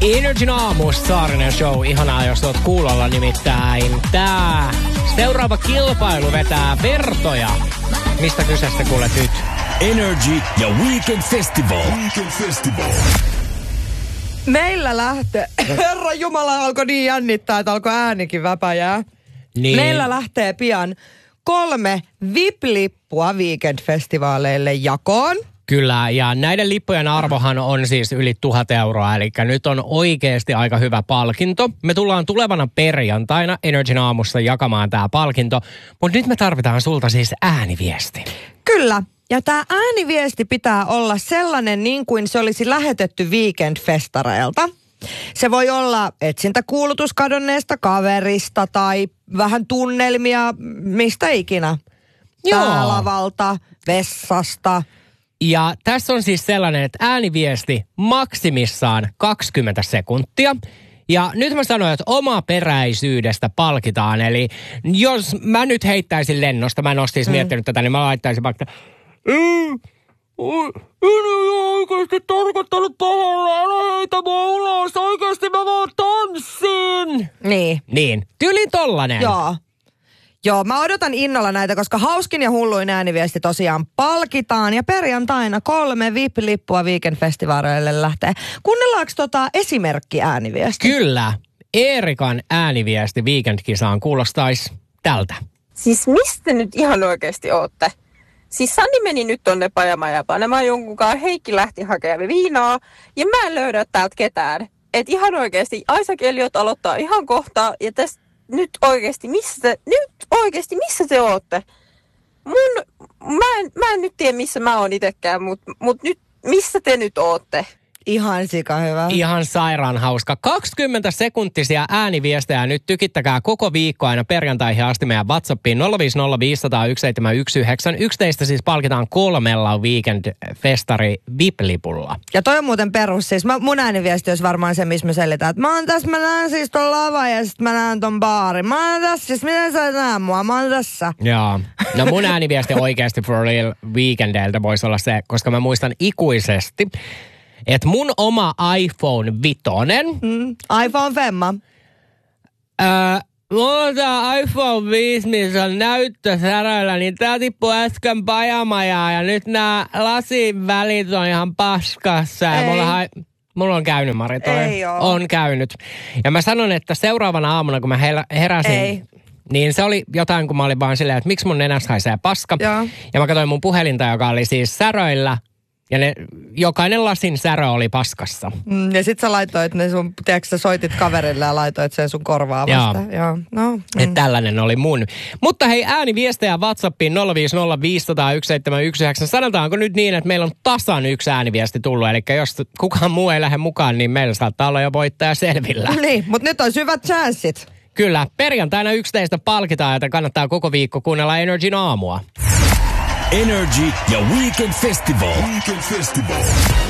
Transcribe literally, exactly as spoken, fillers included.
Energin aamusta Saarinen show. Ihanaa, jos oot kuulolla, nimittäin tää seuraava kilpailu vetää vertoja. Mistä kyseistä kuulet nyt? Energy ja Weekend Festival. Weekend Festival. Meillä lähtee, herra jumala, alkoi niin jännittää, että alkoi äänikin väpäjää. Niin. Meillä lähtee pian kolme V I P-lippua Weekend-festivaaleille jakoon. Kyllä, ja näiden lippujen arvohan on siis yli tuhat euroa, eli nyt on oikeasti aika hyvä palkinto. Me tullaan tulevana perjantaina Energyn aamussa jakamaan tämä palkinto, mutta nyt me tarvitaan sulta siis ääniviesti. Kyllä, ja tämä ääniviesti pitää olla sellainen niin kuin se olisi lähetetty Weekend-festareilta. Se voi olla etsintäkuulutus kadonneesta kaverista tai vähän tunnelmia mistä ikinä. Joo. Päälavalta, vessasta. Ja tässä on siis sellainen, että ääniviesti maksimissaan kaksikymmentä sekuntia. Ja nyt mä sanoin, että omaperäisyydestä palkitaan. Eli jos mä nyt heittäisin lennosta, mä en ole siis mm. miettinyt tätä, niin mä laittaisin vaikka... En ole oikeasti tarkoittanut pahalla, älä heitä mua ulos, oikeasti mä vaan tanssin. Niin. Niin, tyylin tollanen. Joo. Joo, mä odotan innolla näitä, koska hauskin ja hulluin ääniviesti tosiaan palkitaan. Ja perjantaina kolme V I P-lippua Weekend-festivaaleille lähtee. Kuunnellaanko tota esimerkki ääniviesti? Kyllä. Eerikan ääniviesti Weekend-kisaan kuulostaisi tältä. Siis mistä nyt ihan oikeasti ootte? Siis Sanni meni nyt tonne pajamaja panemaan jonkunkaan, Heikki lähti hakemaan viinaa ja mä en löydä täältä ketään. Et ihan oikeasti Isaac Elliot aloittaa ihan kohta ja tästä nyt oikeasti, missä te, nyt oikeasti, missä te ootte? Mun, mä en, mä en nyt tiedä, missä mä oon itekään, mutta mut nyt, missä te nyt ootte? Ihan sika hyvä. Ihan sairaan hauska. kaksikymmentä sekuntisia ääniviestejä nyt tykittäkää koko viikko aina perjantaihin asti meidän WhatsAppiin nolla viisi nolla viisi nolla yksi seitsemän yksi yhdeksän. Yksi teistä siis palkitaan kolmella Weekend-festari V I P-lipulla. Ja toi on muuten perus. Siis mä, mun ääniviesti olisi varmaan se, missä mä selitän, että mä oon tässä, mä näen siis ton lava ja sit mä näen ton baarin. Mä oon tässä, siis miten sä näen mua? Mä oon tässä. Joo. No mun ääniviesti oikeasti for real Weekendeiltä voisi olla se, koska mä muistan ikuisesti, että mun oma iPhone vitonen. Mm, iPhone femma. Öö, mulla on tää iPhone viisi, missä on näyttösäröillä, niin tää tippui äsken pajamajaa ja nyt nää lasin välit on ihan paskassa. Ja mulla, ha- mulla on käynyt, Mari, toi. Ei oo. On käynyt. Ja mä sanon, että seuraavana aamuna, kun mä heräsin... Ei. Niin se oli jotain, kun mä olin vaan silleen, että miksi mun nenässä haisee paska. Joo. Ja mä katsoin mun puhelinta, joka oli siis säröillä. Ja ne, jokainen lasin särö oli paskassa. Mm, ja sit sä laitoit ne sun, tiedätkö sä soitit kaverille ja laitoit sen sun korvaa vasta. Joo. Joo. No, mm. Että tällainen oli mun. Mutta hei, ääniviestejä WhatsAppiin nolla viisi nolla viisi nolla yksi seitsemän yksi yhdeksän. Sanotaanko nyt niin, että meillä on tasan yksi ääniviesti tullut. Eli jos kukaan muu ei lähde mukaan, niin meillä saattaa olla jo voittaja selvillä. Niin, mutta nyt on hyvät chanssit. Kyllä, perjantaina yksi teistä palkitaan, että kannattaa koko viikko kuunnella Energyn aamua. Energy ja Weekend Festival. Weekend Festival.